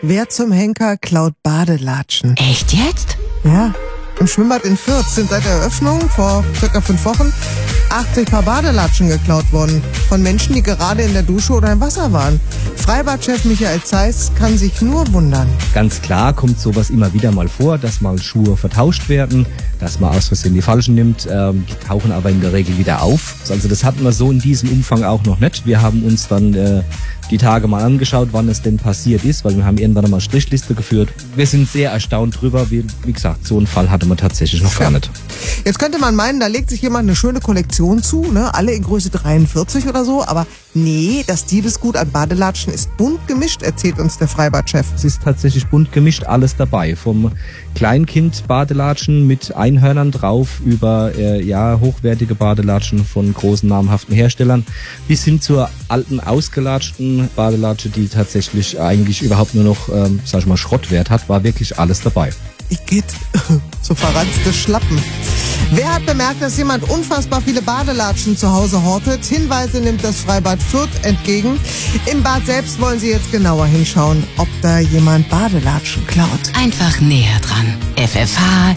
Wer zum Henker klaut Badelatschen? Echt jetzt? Ja, im Schwimmbad in Fürth sind seit der Eröffnung vor circa 5 Wochen 80 Paar Badelatschen geklaut worden. Von Menschen, die gerade in der Dusche oder im Wasser waren. Freibadchef Michael Zeiss kann sich nur wundern. Ganz klar kommt sowas immer wieder mal vor, dass mal Schuhe vertauscht werden, dass man aus Versehen die falschen nimmt, die tauchen aber in der Regel wieder auf. Also das hatten wir so in diesem Umfang auch noch nicht. Wir haben uns dann die Tage mal angeschaut, wann es denn passiert ist, weil wir haben irgendwann einmal Strichliste geführt. Wir sind sehr erstaunt drüber. Wie gesagt, so einen Fall hatte man tatsächlich noch gar nicht. Jetzt könnte man meinen, da legt sich jemand eine schöne Kollektion zu, ne? Alle in Größe 43 oder so, aber nee, das Diebesgut an Badelatschen ist bunt gemischt, erzählt uns der Freibadchef. Es ist tatsächlich bunt gemischt, alles dabei. Vom Kleinkind-Badelatschen mit Einhörnern drauf über hochwertige Badelatschen von großen namhaften Herstellern bis hin zur alten ausgelatschten Badelatsche, die tatsächlich eigentlich überhaupt nur noch, Schrottwert hat, war wirklich alles dabei. Igitt, so verranzte Schlappen. Wer hat bemerkt, dass jemand unfassbar viele Badelatschen zu Hause hortet? Hinweise nimmt das Freibad Fürth entgegen. Im Bad selbst wollen sie jetzt genauer hinschauen, ob da jemand Badelatschen klaut. Einfach näher dran. FFH